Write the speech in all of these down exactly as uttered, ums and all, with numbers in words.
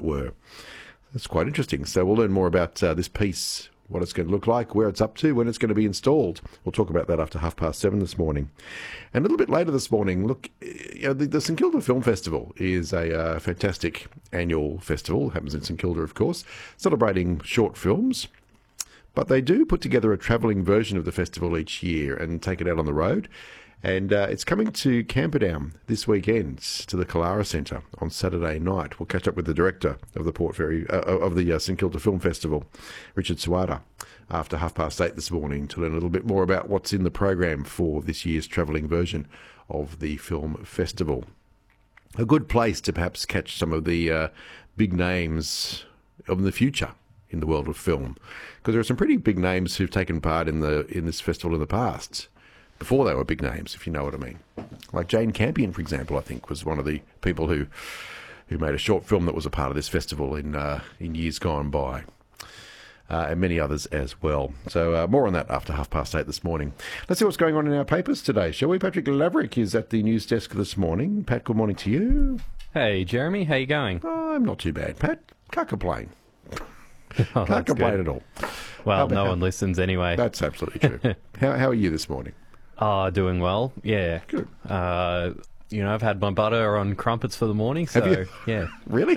it were. That's quite interesting. So we'll learn more about uh, this piece, what it's going to look like, where it's up to, when it's going to be installed. We'll talk about that after half past seven this morning. And a little bit later this morning, look, you know, the, the St Kilda Film Festival is a uh, fantastic annual festival. It happens in St Kilda, of course, celebrating short films. But they do put together a travelling version of the festival each year and take it out on the road. And uh, it's coming to Camperdown this weekend to the Kalara Centre on Saturday night. We'll catch up with the director of the Port Fairy uh, of the uh, St Kilda Film Festival, Richard Suada, after half past eight this morning to learn a little bit more about what's in the program for this year's travelling version of the film festival. A good place to perhaps catch some of the uh, big names of the future in the world of film, because there are some pretty big names who've taken part in the in this festival in the past, before they were big names, if you know what I mean. Like Jane Campion, for example, I think was one of the people who who made a short film that was a part of this festival in uh, in years gone by, uh, and many others as well. So uh, more on that after half past eight this morning. Let's see what's going on in our papers today, shall we? Patrick Laverick is at the news desk this morning. Pat, good morning to you. Hey, Jeremy, how you going? Oh, I'm not too bad, Pat. Can't complain. Oh, Can't complain good. at all. Well, how, no how, one listens anyway. That's absolutely true. how, how are you this morning? Oh, doing well, yeah. Good. Uh, you know, I've had my butter on crumpets for the morning, so, Have you? yeah. Really?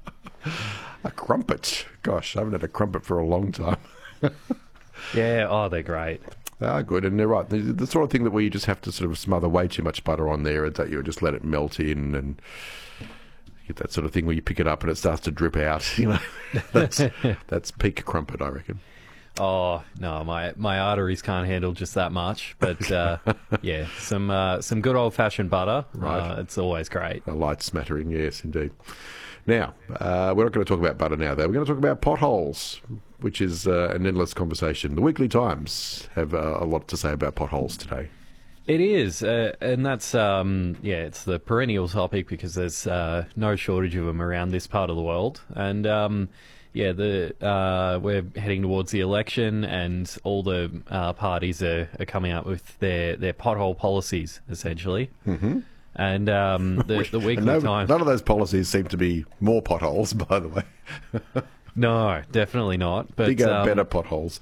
A crumpet? Gosh, I haven't had a crumpet for a long time. Yeah, oh, they're great. Ah, good. And they're right. The, the sort of thing that where you just have to sort of smother way too much butter on there and that you just let it melt in and get that sort of thing where you pick it up and it starts to drip out. You know, that's that's peak crumpet, I reckon. Oh, no, my my arteries can't handle just that much. But, uh, yeah, some uh, some good old-fashioned butter. Right. Uh, it's always great. A light smattering, yes, indeed. Now, uh, we're not going to talk about butter now, though. We're going to talk about potholes, which is uh, an endless conversation. The Weekly Times have uh, a lot to say about potholes today. It is, uh, and that's, um, yeah, it's the perennial topic because there's uh, no shortage of them around this part of the world. And, um, yeah, the uh, we're heading towards the election and all the uh, parties are, are coming out with their, their pothole policies, essentially. Mm-hmm. And um, the, the Weekly no, Times... None of those policies seem to be more potholes, by the way. No, definitely not. But, Bigger, um, better potholes.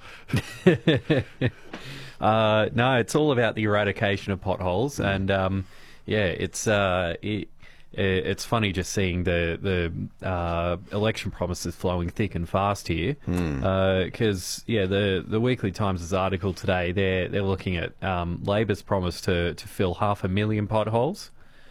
Uh, no, it's all about the eradication of potholes, mm. and um, yeah, it's uh, it, it's funny just seeing the the uh, election promises flowing thick and fast here. Because mm. uh, yeah, the the Weekly Times' article today, they're they're looking at um, Labor's promise to to fill half a million potholes.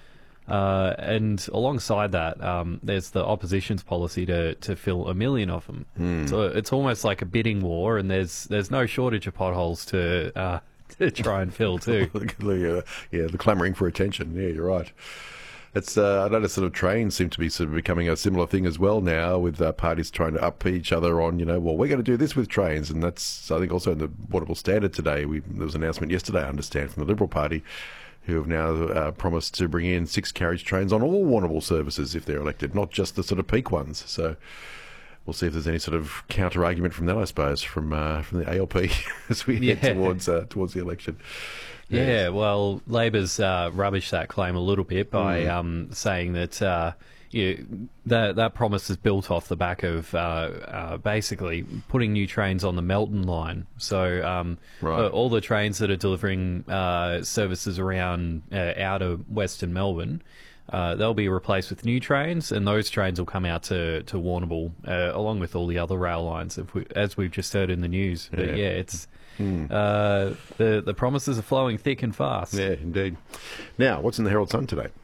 Uh, and alongside that, um, there's the opposition's policy to, to fill a million of them. Mm. So it's almost like a bidding war, and there's there's no shortage of potholes to uh, to try and fill too. the, uh, yeah, the clamouring for attention. Yeah, you're right. It's uh, I notice sort of trains seem to be sort of becoming a similar thing as well now, with uh, parties trying to up each other on, you know, well, we're going to do this with trains, and that's I think also in the Waterville Standard today. We there was an announcement yesterday, I understand, from the Liberal Party, who have now uh, promised to bring in six carriage trains on all Warrnambool services if they're elected, not just the sort of peak ones. So we'll see if there's any sort of counter argument from that, I suppose, from uh, from the A L P as we yeah. head towards uh, towards the election. Yeah, yes. well, Labor's uh, rubbished that claim a little bit by mm. um, saying that uh, you, that that promise is built off the back of uh, uh, basically putting new trains on the Melton line. So um, right. uh, all the trains that are delivering uh, services around uh, outer Western Melbourne, uh, they'll be replaced with new trains, and those trains will come out to to Warrnambool uh, along with all the other rail lines, if we, as we've just heard in the news. But yeah, yeah it's. Mm. Uh, the the promises are flowing thick and fast. Yeah, indeed. Now, what's in the Herald Sun today?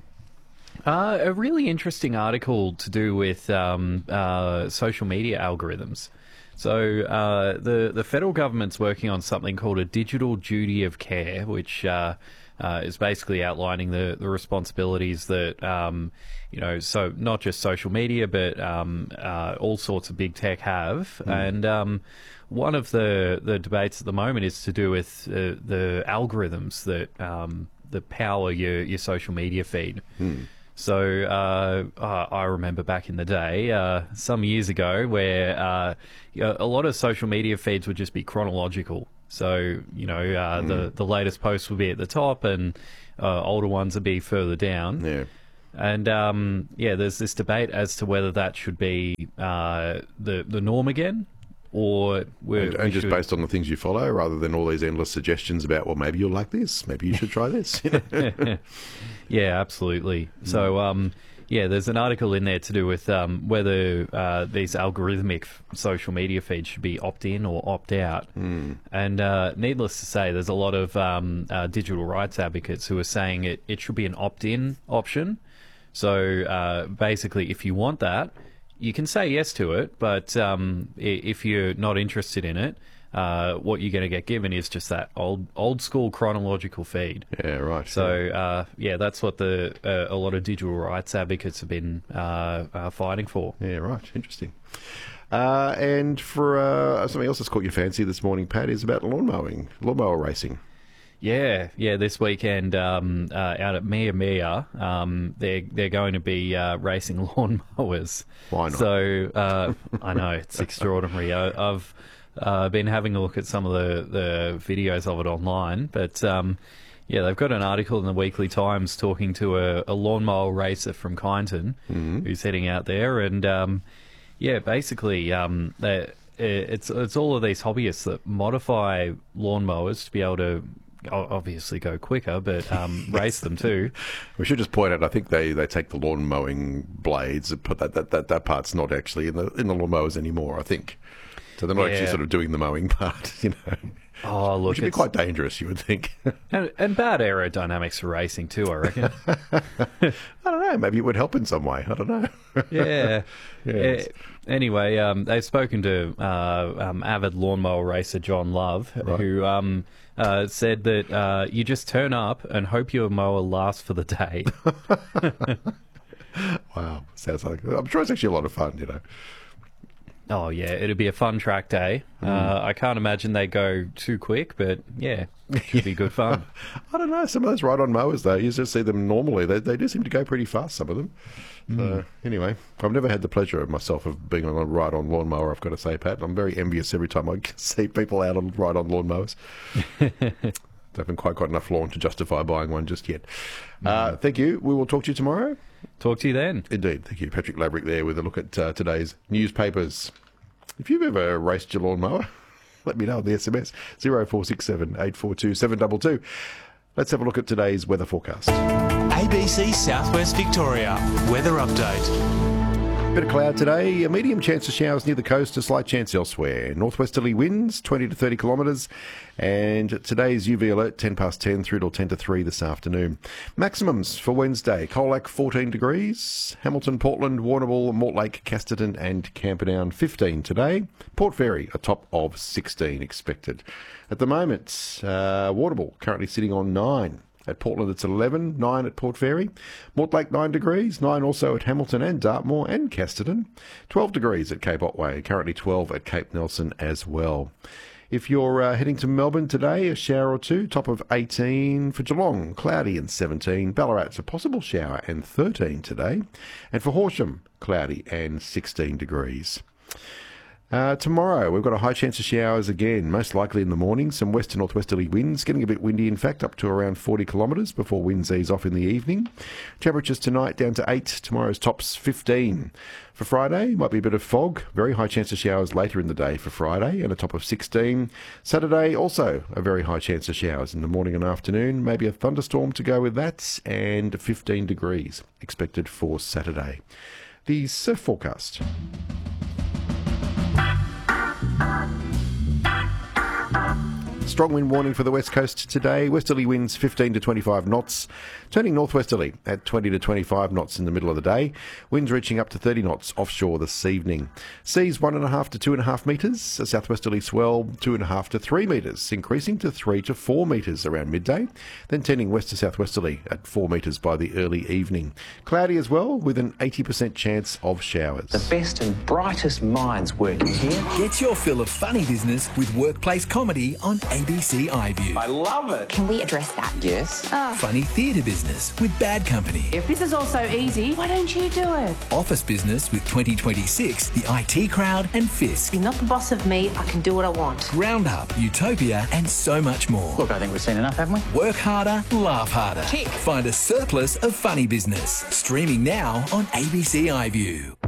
Uh, a really interesting article to do with um, uh, social media algorithms. So uh, the the federal government's working on something called a digital duty of care, which uh, uh, is basically outlining the, the responsibilities that um, you know, so not just social media, but um, uh, all sorts of big tech have. Mm. And um, one of the the debates at the moment is to do with uh, the algorithms that um, that power your your social media feed. Mm. So uh, uh, I remember back in the day, uh, some years ago, where uh, you know, a lot of social media feeds would just be chronological. So, you know, uh, mm. the, the latest posts would be at the top and uh, older ones would be further down. Yeah. And um, yeah, there's this debate as to whether that should be uh, the the norm again, or we're, and, and we just should... based on the things you follow, rather than all these endless suggestions about, well, maybe you'll like this, maybe you should try this. Yeah, absolutely. Mm. So, um, yeah, there's an article in there to do with um, whether uh, these algorithmic social media feeds should be opt-in or opt-out. Mm. And uh, needless to say, there's a lot of um, uh, digital rights advocates who are saying it, it should be an opt-in option. So uh, basically, if you want that, you can say yes to it, but um, if you're not interested in it, uh, what you're going to get given is just that old old school chronological feed. Yeah, right. So uh, yeah, that's what the uh, a lot of digital rights advocates have been uh, uh, fighting for. Yeah, right. Interesting. Uh, and for uh, something else that's caught your fancy this morning, Pat, is about lawn mowing, lawnmower racing. Yeah, yeah. This weekend, um, uh, out at Mia Mia, um, they're they're going to be uh, racing lawnmowers. Why not? So uh, I know it's extraordinary. I, I've uh, been having a look at some of the, the videos of it online, but um, yeah, they've got an article in the Weekly Times talking to a, a lawnmower racer from Kyneton mm-hmm. who's heading out there, and um, yeah, basically, um, they, it's it's all of these hobbyists that modify lawnmowers to be able to obviously go quicker, but um, race them too. We should just point out, I think they, they take the lawn mowing blades and put that, that, that, that part's not actually in the in the lawn mowers anymore, I think. So they're not yeah. actually sort of doing the mowing part, you know. Oh, look, which would be quite dangerous, you would think. and, and bad aerodynamics for racing too, I reckon. I don't know. Maybe it would help in some way. I don't know. yeah. yeah. Anyway, um, they've spoken to uh, um, avid lawnmower racer John Love, right. who um, uh, said that uh, you just turn up and hope your mower lasts for the day. Wow. Sounds like, I'm sure it's actually a lot of fun, you know. Oh, yeah, it'd be a fun track day. Mm. Uh, I can't imagine they go too quick, but yeah, it should be good fun. I don't know. Some of those ride-on mowers, though, you just see them normally. They, they do seem to go pretty fast, some of them. Mm. So, anyway, I've never had the pleasure of myself of being on a ride-on lawnmower, I've got to say, Pat. I'm very envious every time I see people out on ride-on lawnmowers. I haven't quite got enough lawn to justify buying one just yet. Mm. Uh, thank you. We will talk to you tomorrow. Talk to you then. Indeed. Thank you. Patrick Laverick there with a look at uh, today's newspapers. If you've ever raced your lawnmower, let me know on the S M S, zero four six seven, eight four two, seven two two. Let's have a look at today's weather forecast. A B C Southwest Victoria weather update. Bit of cloud today, a medium chance of showers near the coast, a slight chance elsewhere. Northwesterly winds, twenty to thirty kilometres. And today's U V alert, ten past ten through till ten to three this afternoon. Maximums for Wednesday, Colac, fourteen degrees. Hamilton, Portland, Warrnambool, Mortlake, Casterton and Camperdown, fifteen today. Port Fairy, a top of sixteen expected. At the moment, uh, Warrnambool currently sitting on nine. At Portland, it's eleven, nine at Port Fairy. Mortlake, nine degrees, nine also at Hamilton and Dartmoor and Casterton. twelve degrees at Cape Otway, currently twelve at Cape Nelson as well. If you're uh, heading to Melbourne today, a shower or two, top of eighteen. For Geelong, cloudy and seventeen. Ballarat's a possible shower and thirteen today. And for Horsham, cloudy and sixteen degrees. Uh, tomorrow, we've got a high chance of showers again, most likely in the morning. Some west to northwesterly winds, getting a bit windy, in fact, up to around forty kilometres before winds ease off in the evening. Temperatures tonight down to eight, tomorrow's tops fifteen. For Friday, might be a bit of fog, very high chance of showers later in the day for Friday, and a top of sixteen. Saturday, also a very high chance of showers in the morning and afternoon, maybe a thunderstorm to go with that, and fifteen degrees expected for Saturday. The surf forecast. Strong wind warning for the west coast today. Westerly winds fifteen to twenty-five knots, turning northwesterly at twenty to twenty-five knots in the middle of the day. Winds reaching up to thirty knots offshore this evening. Seas one and a half to two and a half metres. A southwesterly swell two and a half to three metres, increasing to three to four metres around midday. Then tending west to southwesterly at four metres by the early evening. Cloudy as well, with an eighty percent chance of showers. The best and brightest minds working here. Get your fill of funny business with workplace comedy on A B C. B C iView. I love it. Can we address that? Yes. Funny theatre business with Bad Company. If this is all so easy, why don't you do it? Office business with twenty twenty-six, The I T Crowd and Fisk. You're not the boss of me. I can do what I want. Roundup, Utopia and so much more. Look, I think we've seen enough, haven't we? Work harder, laugh harder. Tick. Find a surplus of funny business. Streaming now on A B C iView.